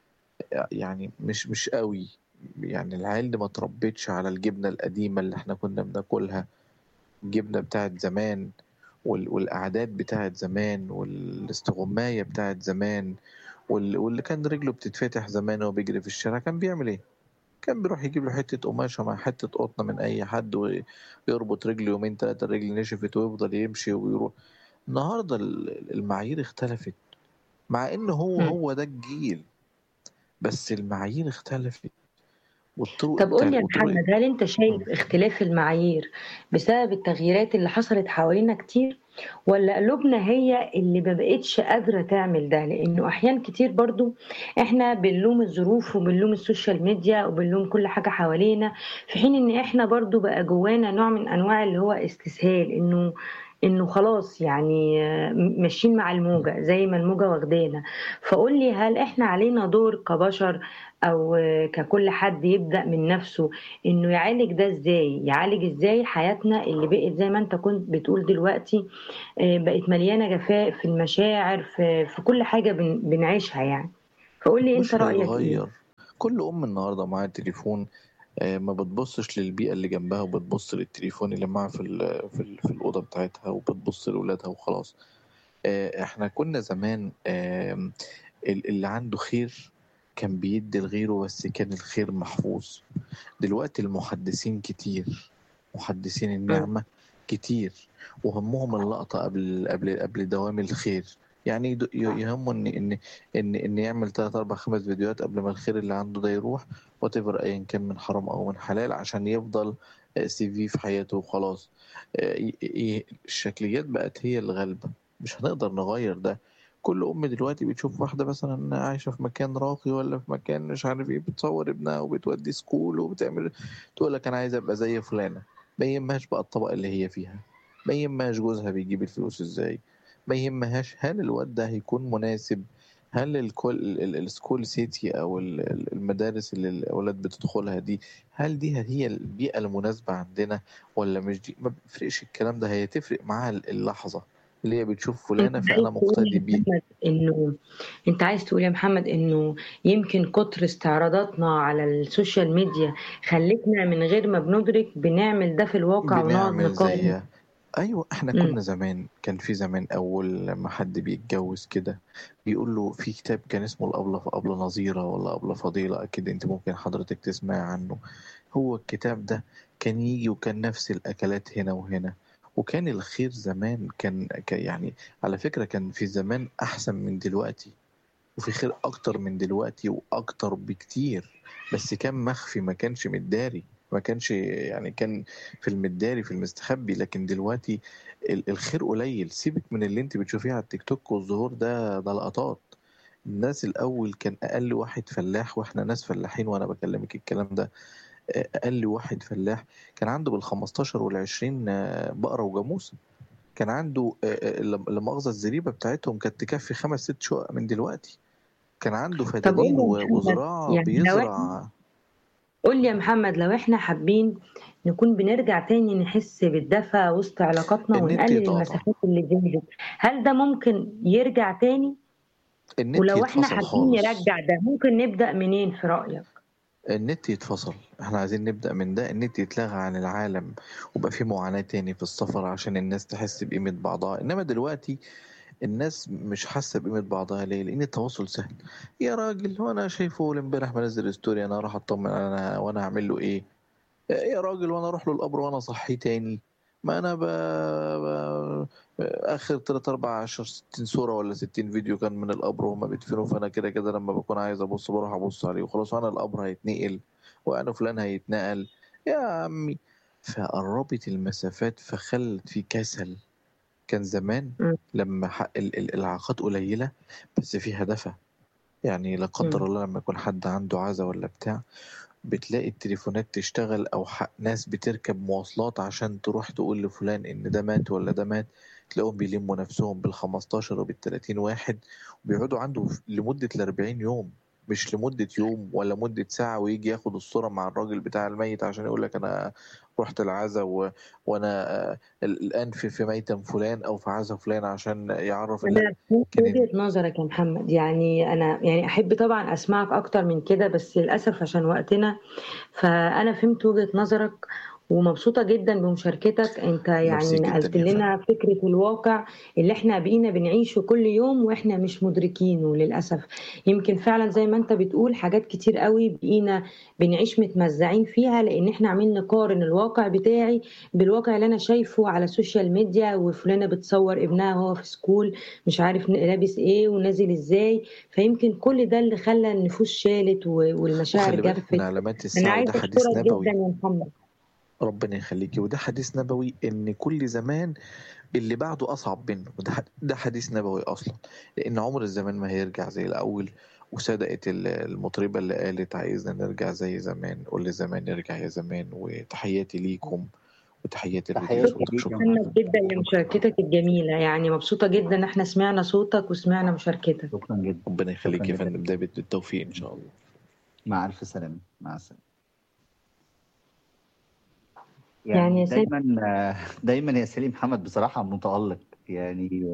يعني مش مش قوي. يعني العيال دي ما تربيتش على الجبنه القديمه اللي احنا كنا بناكلها، الجبنه بتاعت زمان، وال- والقعدات بتاعت زمان، والاستغمايه بتاعت زمان، وال- واللي كان رجله بتتفتح زمان وهو بيجري في الشارع كان بيعمل ايه؟ كان بيروح يجيب له حتة قماشة مع حتة قطنة من أي حد ويربط رجله يومين تلاتة، الرجل نشفت ويفضل يمشي ويروح. النهاردة ال- المعايير اختلفت، مع إن هو مم. هو ده الجيل، بس المعايير اختلفت، والطرق طب قول التع... لي يا وطرق. محمد، هل انت مم. شايف اختلاف المعايير بسبب التغييرات اللي حصلت حوالينا كتير، ولا قلوبنا هي اللي ما بقتش قادرة تعمل ده؟ لانه احيان كتير برضو احنا بنلوم الظروف وبنلوم السوشيال ميديا وبنلوم كل حاجة حوالينا، في حين ان احنا برضو بقى جوانا نوع من انواع اللي هو استسهال، انه انه خلاص يعني آه، ماشيين مع الموجة زي ما الموجة واخدانا. فقول لي، هل احنا علينا دور كبشر او ككل حد يبدأ من نفسه انه يعالج ده؟ ازاي يعالج ازاي حياتنا اللي بقت زي ما انت كنت بتقول دلوقتي، آه، بقت مليانة جفاء في المشاعر، في, في كل حاجة بن- بنعيشها يعني؟ فقول لي انت مش رأيك ايه. هيتغير. كل أم النهاردة معاها تليفون، آه، ما بتبصش للبيئة اللي جنبها، وبتبص للتليفون اللي معاها في ال... في, ال... في الأوضة بتاعتها، وبتبص لأولادها وخلاص. آه، احنا كنا زمان، آم، ال- اللي عنده خير كان بيدي لغيره، بس كان الخير محفوظ. دلوقتي المحدثين كتير، محدثين مم. النعمة كتير، وهمهم اللقطة قبل قبل قبل دوام الخير. يعني يد- ي- يهمه ان ان ان ان يعمل تلات اربع خمس فيديوهات قبل ما الخير اللي عنده ده يروح، واتيفر ايا كان من حرام او من حلال، عشان يفضل سي في في حياته وخلاص. آه، ي- ي- الشكليات بقت هي الغالبة، مش هنقدر نغير ده. كل أم دلوقتي بتشوف واحدة مثلا عايشة في مكان راقي، ولا في مكان مش عارف ايه، بتصور ابنها وبتودي سكول وبتعمل، تقول لك أنا عايزة أبقى زي فلانة. ما يهمهاش بقى الطبقة اللي هي فيها، ما يهمهاش جوزها بيجيب الفلوس ازاي، ما يهمهاش هل الواد ده هيكون مناسب، هل الكل ال- ال- السكول سيتي أو ال- ال- المدارس اللي الأولاد بتدخلها دي، هل دي هي البيئة المناسبة عندنا ولا مش دي. ما بيفرقش الكلام ده، هي تفرق معاها اللحظة اللي هي بتشوف انت فلانة عايز فأنا تقول مقتدي يا بيه. محمد انه انت عايز تقول يا محمد انه يمكن كتر استعراضاتنا على السوشيال ميديا خلتنا من غير ما بندرك بنعمل ده في الواقع ونقعد بنعمل نقارن؟ زيها. ايوه، احنا كنا زمان، كان في زمان اول ما حد بيتجوز كده بيقول له في كتاب كان اسمه الابله ابله نظيره ولا ابله فضيله، اكيد انت ممكن حضرتك تسمع عنه. هو الكتاب ده كان يجي وكان نفس الاكلات هنا وهنا، وكان الخير زمان كان ك- يعني على فكره كان في زمان احسن من دلوقتي، وفي خير اكتر من دلوقتي واكتر بكتير، بس كان مخفي، ما كانش متداري، ما كانش يعني كان في المداري في المستخبي. لكن دلوقتي ال- الخير قليل. سيبك من اللي انت بتشوفيه على التيك توك والظهور ده، ده لقطات. الناس الاول كان اقل واحد فلاح، واحنا ناس فلاحين وانا بكلمك الكلام ده، اقل واحد فلاح كان عنده بالخمستاشر والعشرين بقرة وجاموسة. كان عنده آه، آه، لا مؤاخذة الزريبة بتاعتهم كانت تكفي خمس ست شقق من دلوقتي. كان عنده طب قول فدادين لي يا و- محمد، وزراعة يعني لو احنا بيزرع. قول لي يا محمد، لو احنا حابين نكون بنرجع تاني نحس بالدفى وسط علاقاتنا النت ونقلل يتقطع، المسافات اللي زادت، هل ده ممكن يرجع تاني؟ النت ولو احنا يتفصل حابين خالص. نرجع ده ممكن نبدأ منين في رأيك؟ النت يتفصل، احنا عايزين نبدأ من ده. النت يتلغى عن العالم، وبقى في معاناة تاني في السفر عشان الناس تحس بقيمة بعضها. انما دلوقتي الناس مش حاسة بقيمة بعضها. ليه؟ لأن التواصل سهل. يا راجل، وانا شايفه أول امبارح منزل ستوري، انا اروح اطمن انا وانا هعمل له ايه؟ يا راجل، وانا اروح له القبر وانا اصحيه تاني؟ ما انا ب... ب... اخر تلات اربع عشر ستين صورة ولا ستين فيديو كان من القبر وهما بيدفنوا، فانا كده كده لما بكون عايز ابص بروح ابص عليه وخلاص، وانا القبر هيتنقل وانا فلان هيتنقل. يا عمي، فقربت المسافات فخلت في كسل. كان زمان إمم. لما ح- ال- ال- العلاقات قليلة بس في هدفها، يعني لا قدر إمم. الله لما يكون حد عنده عزا ولا بتاع بتلاقي التليفونات تشتغل او ح- ناس بتركب مواصلات عشان تروح تقول لفلان ان ده مات ولا ده مات، تلاقيهم بيلموا نفسهم بالخمستاشر وبالتلاتين واحد وبيقعدوا عنده ف- لمدة الأربعين يوم، مش لمدة يوم ولا مدة ساعة، ويجي ياخد الصورة مع الراجل بتاع الميت عشان يقول لك أنا رحت العزا و... وأنا آه، ال- الآن في في ميتم فلان أو في عزا فلان عشان يعرف. لا، أنا فهمت كان وجهة نظرك يا محمد، يعني أنا يعني أحب طبعًا أسمعك أكتر من كده، بس للأسف عشان وقتنا، فأنا فهمت وجهة نظرك ومبسوطة جدًا بمشاركتك. أنت ميرسي يعني جدا نقلت يا فندم. لنا فكرة الواقع اللي إحنا بقينا بنعيشه كل يوم وإحنا مش مدركينه للأسف. يمكن فعلًا زي ما أنت بتقول حاجات كتير أوي بقينا بنعيش متمزعين فيها، لإن إحنا عمالين نقارن الواقع بتاعي بالواقع اللي أنا شايفه على السوشيال ميديا، وفلانة بتصور ابنها وهو في school مش عارف ن لابس إيه ونازل إزاي، فيمكن كل ده اللي خلّى النفوس شالت و والمشاعر وخلي بالك من جفّت. علامات أنا الساعة، عايزة وده حديث أشكرك جدًا نبوي. يا محمد. ربنا يخليكي، وده حديث نبوي ان كل زمان اللي بعده اصعب منه، وده ح- ده حديث نبوي اصلا، لان عمر الزمان ما هيرجع زي الاول. وصدقت ال- المطربة اللي قالت عايزنا نرجع زي زمان، قول لزمان نرجع يا زمان. وتحياتي ليكم وتحياتي لودي تحياتي شكرًا صوتك. ليك يا شكرا. محمد محمد. جدًا شكرا. لمشاركتك الجميلة، يعني مبسوطة جدًا إن إحنا سمعنا صوتك وسمعنا مشاركتك. شكرا جدا. ربنا شكرا يخليك يا جدا. فندم، ده بالتوفيق ان شاء الله. مع ألف سلامة. مع السلامة. يعني يعني يا سامي دايما دايما يا سليم محمد بصراحة متألق، يعني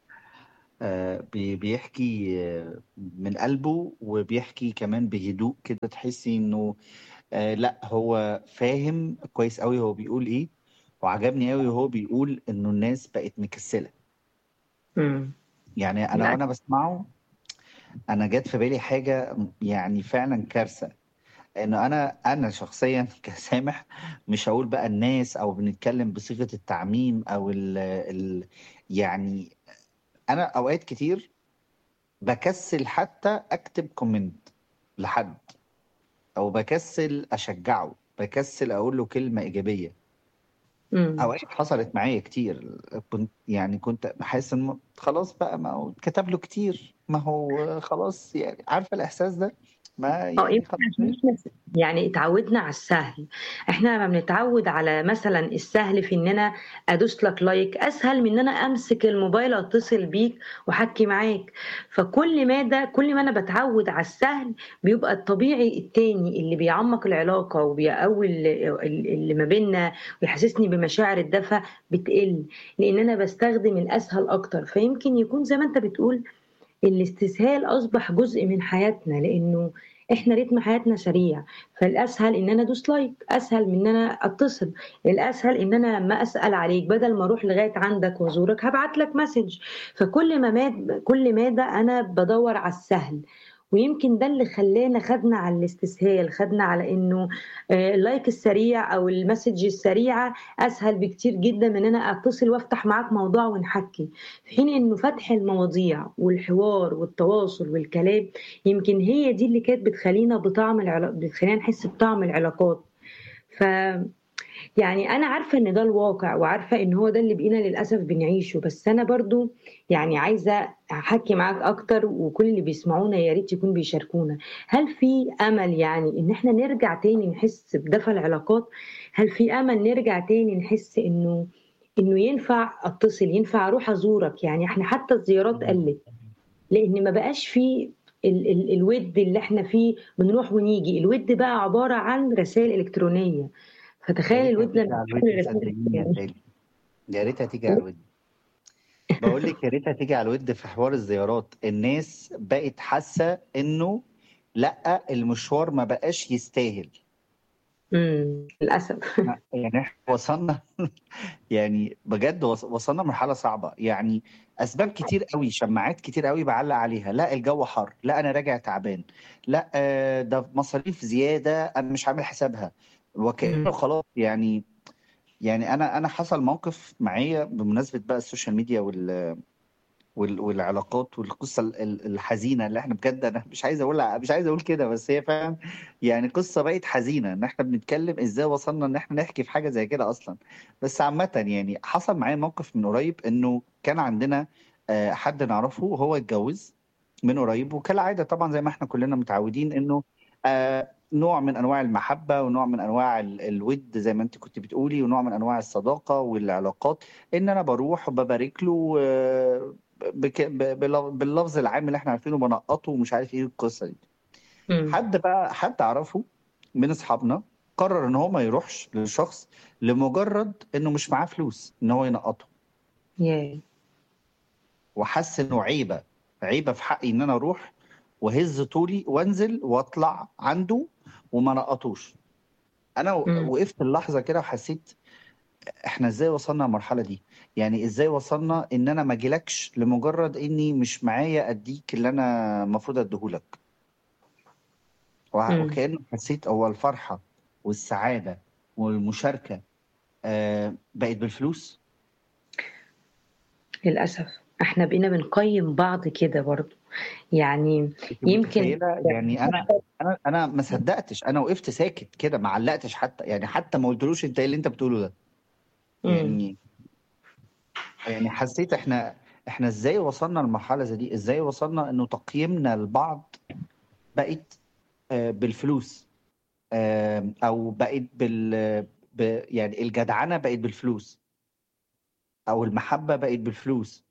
آه، بي- بيحكي آه، من قلبه، وبيحكي كمان بهدوء كده، تحسي انه آه، لا هو فاهم كويس قوي هو بيقول ايه. وعجبني قوي وهو بيقول انه الناس بقت مكسلة. إمم. يعني انا للأسف. وانا بسمعه انا جت في بالي حاجة يعني فعلا كارثة. انه انا انا شخصيا كسامح، مش هقول بقى الناس او بنتكلم بصيغة التعميم او ال ال يعني انا اوقات كتير بكسل حتى اكتب كومنت لحد، او بكسل اشجعه، بكسل اقول له كلمة ايجابية. إمم. اوقات حصلت معايا كتير، كنت يعني كنت بحس ان خلاص بقى، ما هو كتب له كتير، ما هو خلاص، يعني عارفة الاحساس ده، ما آه، يعني يمكن خلاص. عشان إحنا س يعني اتعودنا على السهل. إحنا لمّا بنتعود على مثلًا السهل في إن أنا أدوس لك لايك، أسهل من إن أنا أمسك الموبايل أتصل بيك وأحكي معاك. فكل مادة كل ما أنا باتعود على السهل، بيبقى الطبيعي التاني اللي بيعمّق العلاقة وبيقوي ال ال اللي ما بيننا ويحسسني بمشاعر الدفى بتقل، لإن أنا باستخدم الأسهل أكتر. فيمكن يكون زي ما أنت بتقول الاستسهال أصبح جزء من حياتنا، لإنه إحنا رتم حياتنا سريع، فالأسهل إن أنا أدوس لايك، أسهل من إن أنا أتصل، الأسهل إن أنا لمّا أسأل عليك بدل ما أروح لغاية عندك وأزورك هابعت لك مسج. فكل ما ماد كل مادة أنا بادوّر على السهل، ويمكن ده اللي خلّانا خدنا على الاستسهال، خدنا على إنه آآ اللايك السريع أو المسج السريعة أسهل بكتير جدًا من إن أنا أتصل وأفتح معاك موضوع ونحكي. في حين إنه فتح المواضيع والحوار والتواصل والكلام يمكن هي دي اللي كانت بتخلّينا بطعم العلا بتخلّينا نحس بطعم العلاقات. ف يعني أنا عارفة إن ده الواقع، وعارفة إن هو ده اللي بقينا للأسف بنعيشه، بس أنا برضه يعني عايزة أحكّي معاك أكتر، وكل اللي بيسمعونا يا ريت يكونوا بيشاركونا. هل في أمل يعني إن إحنا نرجع تاني نحس بدفى العلاقات؟ هل في أمل نرجع تاني نحس إنه إنه ينفع أتصل، ينفع أروح أزورك؟ يعني إحنا حتى الزيارات قلّت، لإن ما بقاش في ال ال الوِد اللي إحنا فيه بنروح ونيجي، الوِد بقى عبارة عن رسايل إلكترونية. يا فتخيل ريتها الوِد تيجي لمّا على يتحول الود لرسالة صدقيني يا إلكترونية. سالي، يا ريتها تيجي على الود. بقول لك يا ريتها تيجي على الود. في حوار الزيارات الناس بقت حاسة انه لا، المشوار ما بقاش يستاهل. إمم، للأسف. يعني احنا وصلنا يعني بجد وص- وصلنا مرحلة صعبة. يعني اسباب كتير قوي، شماعات كتير قوي بعلق عليها، لا الجو حر، لا انا راجع تعبان، لا آه، ده مصاريف زيادة انا مش عامل حسابها، إمم. وكأنه خلاص يعني. يعني انا انا حصل موقف معايا بمناسبة بقى السوشيال ميديا وال وال- والعلاقات والقصه ال- ال- الحزينه اللي احنا بجد، انا مش عايز اقول مش عايز اقول كده، بس هي فعلا يعني قصه بقت حزينه ان احنا بنتكلم ازاي وصلنا ان احنا نحكي في حاجه زي كده اصلا. بس عامه يعني حصل معايا موقف من قريب، انه كان عندنا آه، حد نعرفه هو اتجوز من قريب، وكالعاده طبعا زي ما احنا كلنا متعودين انه آه، نوع من انواع المحبه ونوع من انواع ال- الود زي ما انت كنت بتقولي، ونوع من انواع الصداقه والعلاقات، ان انا بروح وببارك له آه، بك... ب- بلف- باللفظ العام اللي احنا عارفينه، بنقطه ومش عارف ايه القصه دي. امم. حد بقى حد اعرفه من اصحابنا قرر ان هو ما يروحش للشخص لمجرد انه مش معاه فلوس ان هو ينقطه، ياه. وحس انه عيبه عيبه في حقي ان انا اروح وهز طولي وانزل واطلع عنده وما نقطوش. انا و- امم. وقفت اللحظه كده وحسيت احنا ازاي وصلنا للمرحله دي؟ يعني ازاي وصلنا ان انا ما اجيلكش لمجرد اني مش معايا اديك اللي انا المفروض اديهولك؟ وع- امم. وكأنه حسيت هو الفرحه والسعاده والمشاركه آه بقت بالفلوس. للاسف احنا بقينا بنقيم بعض كده برضو، يعني انت يمكن. متخيله؟ يعني انا انا انا ما صدقتش، انا وقفت ساكت كده ما علقتش حتى، يعني حتى ما قلتلوش انت ايه اللي انت بتقوله ده. امم. يعني يعني حسيت احنا احنا ازاي وصلنا للمرحله زي دي؟ ازاي وصلنا انه تقييمنا لبعض بقت آه، بالفلوس، آه، او بقت بال ب... يعني الجدعنه بقت بالفلوس، او المحبه بقت بالفلوس.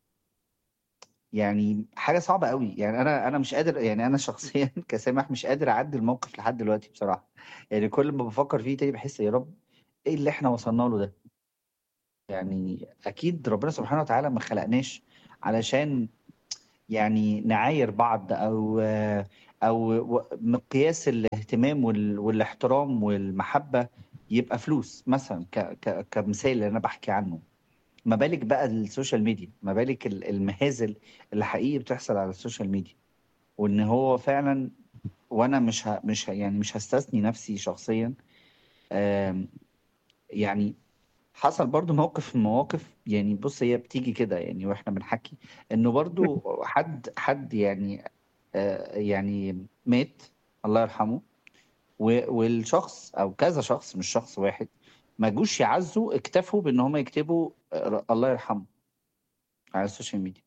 يعني حاجه صعبه قوي. يعني انا انا مش قادر، يعني انا شخصيا كسامح مش قادر اعدي الموقف لحد دلوقتي بصراحه. يعني كل ما بفكر فيه تاني بحس يا رب ايه اللي احنا وصلنا له ده؟ يعني اكيد ربنا سبحانه وتعالى ما خلقناش علشان يعني نعاير بعض، او او مقياس الاهتمام وال- والاحترام والمحبه يبقى فلوس مثلا، ك ك كمثال اللي انا بحكي عنه. ما بالك بقى السوشيال ميديا، ما بالك ال- المهازل اللي حقيقي بتحصل على السوشيال ميديا. وان هو فعلا، وانا مش ه... مش ه... يعني مش هستثني نفسي شخصيا. آم، يعني حصل برضو موقف من المواقف، يعني بص هي بتيجي كده يعني واحنا بنحكي، انه برضو حد حد يعني آه، يعني مات، الله يرحمه. و- والشخص او كذا شخص مش شخص واحد ما جوش يعزوا، اكتفوا بان هم يكتبوا آه، الله يرحمه على السوشيال ميديا.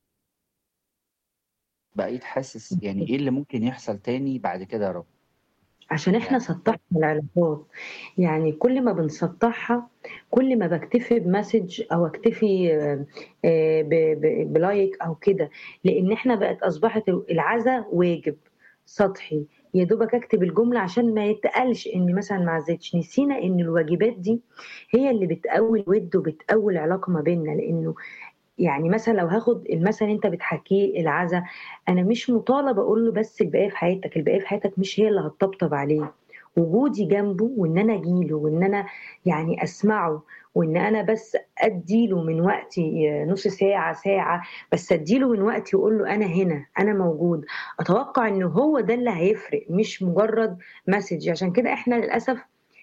بقيت حاسس يعني ايه اللي ممكن يحصل تاني بعد كده يا رب؟ عشان احنا يعني سطحنا العلاقات، يعني كل ما بنسطحها كل ما بكتفي بمسج او اكتفي آه، آه، ب- ب- بلايك او كده، لان احنا بقت اصبحت العزا واجب سطحي، يا دوبك اكتب الجمله عشان ما يتقالش اني مثلا ما عزتش. نسينا ان الواجبات دي هي اللي بتقوي الود وبتقوي العلاقه ما بيننا. لانه يعني مثلا لو هاخد المثل انت بتحكيه العزا، انا مش مطالبه اقول له بس البقيه في حياتك، البقيه في حياتك مش هي اللي هتطبطب عليه. وجودي جنبه وان انا اجيله وان انا يعني اسمعه، وان انا بس اديله من وقتي نص ساعه ساعه، بس اديله من وقتي واقول له انا هنا انا موجود. اتوقع انه هو ده اللي هيفرق، مش مجرد مسج. عشان كده احنا للاسف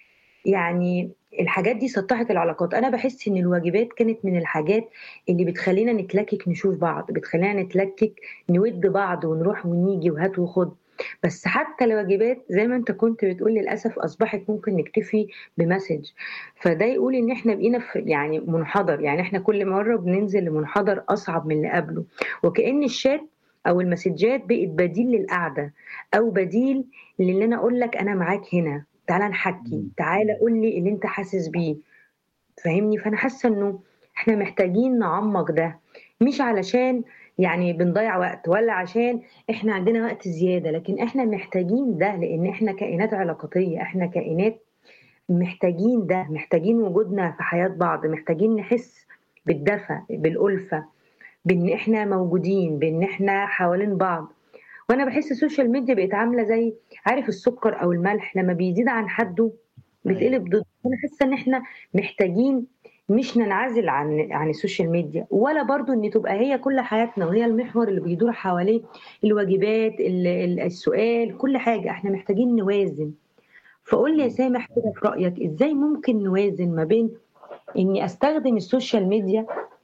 يعني الحاجات دي سطحت العلاقات. انا بحس ان الواجبات كانت من الحاجات اللي بتخلينا نتلكك نشوف بعض، بتخلينا نتلكك نود بعض ونروح ونيجي وهات وخد. بس حتى الواجبات زي ما انت كنت بتقول للاسف اصبحت ممكن نكتفي بمسج. فده يقول ان احنا بقينا في يعني منحدر، يعني احنا كل مره بننزل لمنحدر اصعب من اللي قبله. وكأن الشات او المسجات بقت بديل للقعده، او بديل لان انا اقول لك انا معاك هنا، تعالى نحكي، مم. تعالى قول لي اللي انت حاسس بيه. فاهمني؟ فانا حاسه انه احنا محتاجين نعمق ده، مش علشان يعني بنضيع وقت ولا عشان احنا عندنا وقت زياده، لكن احنا محتاجين ده لان احنا كائنات علاقاتيه، احنا كائنات محتاجين ده، محتاجين وجودنا في حياه بعض، محتاجين نحس بالدفى بالألفة، بان احنا موجودين، بان احنا حوالين بعض. وانا بحس السوشيال ميديا بقت عامله زي، عارف السكر او الملح لما بيزيد عن حده ايوه. بيتقلب ضده. انا حاسه ان احنا محتاجين مش ننعزل عن عن السوشيال ميديا، ولا برضو ان تبقى هي كل حياتنا وهي المحور اللي بيدور حواليه الواجبات ال- ال- السؤال كل حاجه. احنا محتاجين نوازن. فقول لي يا مم. سامح كده في رايك ازاي ممكن نوازن ما بين اني استخدم السوشيال ميديا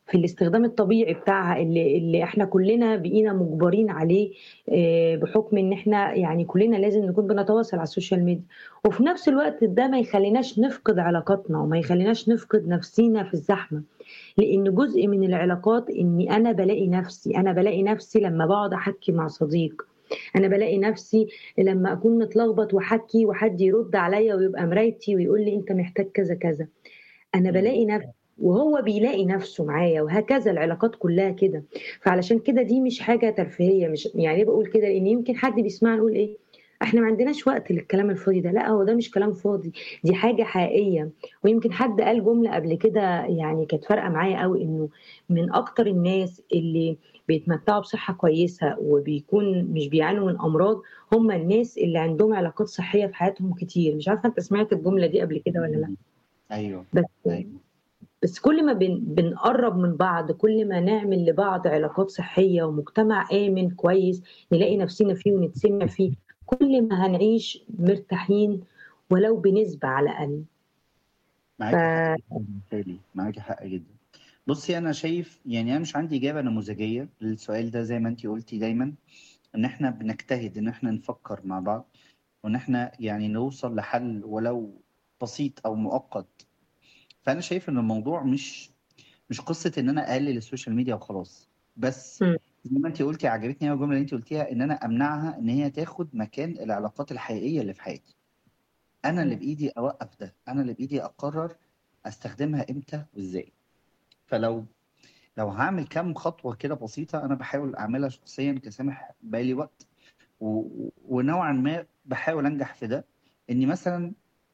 في الاستخدام الطبيعي بتاعها اللي, اللي احنا كلنا بقينا مجبرين عليه بحكم ان احنا يعني كلنا لازم نكون بنتواصل على السوشيال ميديا، وفي نفس الوقت ده ما يخليناش نفقد علاقاتنا وما يخليناش نفقد نفسينا في الزحمة، لان جزء من العلاقات اني انا بلاقي نفسي انا بلاقي نفسي لما بقعد احكي مع صديق، انا بلاقي نفسي لما اكون متلخبط واحكي وحد يرد عليا ويبقى مرايتي ويقول لي انت محتاج كذا كذا، انا بلاقي نفسي وهو بيلاقي نفسه معايا، وهكذا العلاقات كلها كده. فعلشان كده دي مش حاجه ترفيهيه، مش يعني بقول كده لان يمكن حد بيسمعنا يقول ايه احنا ما عندناش وقت للكلام الفاضي ده. لا، هو ده مش كلام فاضي، دي حاجه حقيقيه. ويمكن حد قال جمله قبل كده يعني كانت فارقه معايا قوي، انه من اكتر الناس اللي بيتمتعوا بصحه كويسه وبيكون مش بيعانوا من امراض هم الناس اللي عندهم علاقات صحيه في حياتهم كتير. مش عارفه انت سمعت الجمله دي قبل كده ولا لا؟ ايوه بس ايوه بس كل ما بن بنقرب من بعض، كل ما نعمل لبعض علاقات صحية ومجتمع آمن كويس نلاقي نفسنا فيه ونتسمع فيه، كل ما هنعيش مرتاحين ولو بنسبة على الأقل. ف... معاكي حق جدا بالتالي معاكي حق جدا. بصي انا شايف يعني انا مش عندي اجابه نموذجيه للسؤال ده، زي ما انتي قلتي دايما ان احنا بنجتهد ان احنا نفكر مع بعض وان احنا يعني نوصل لحل ولو بسيط او مؤقت. فانا شايف ان الموضوع مش مش قصه ان انا اقلل السوشيال ميديا وخلاص، بس م. زي ما انتي قلتي عجبتني قوي الجمله اللي انتي قلتيها، ان انا امنعها ان هي تاخد مكان العلاقات الحقيقيه اللي في حياتي. انا اللي م. بايدي اوقف ده، انا اللي بايدي اقرر استخدمها امتى وازاي. فلو لو هعمل كام خطوه كده بسيطه انا بحاول اعملها شخصيا كسامح بقالي وقت، و... ونوعا ما بحاول انجح في ده، اني مثلا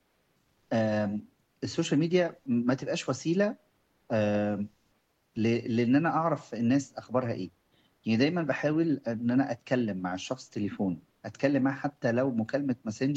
آم، السوشيال ميديا ما تبقاش وسيله آم، ل... لان انا اعرف الناس اخبارها ايه. يعني دايما بحاول ان انا اتكلم مع الشخص تليفون، اتكلم معاه حتى لو مكالمه ماسنجر